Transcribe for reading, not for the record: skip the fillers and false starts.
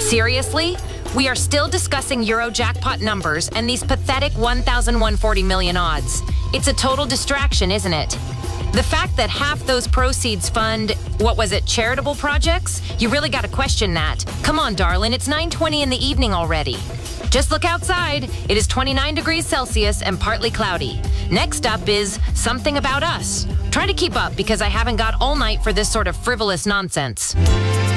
Seriously? We are still discussing Euro jackpot numbers and these pathetic 1,140 million odds. It's a total distraction, isn't it? The fact that half those proceeds fund, what was it, charitable projects? You really got to question that. Come on, darling, it's 9:20 in the evening already. Just look outside. It is 29 degrees Celsius and partly cloudy. Next up is something about us. Try to keep up because I haven't got all night for this sort of frivolous nonsense.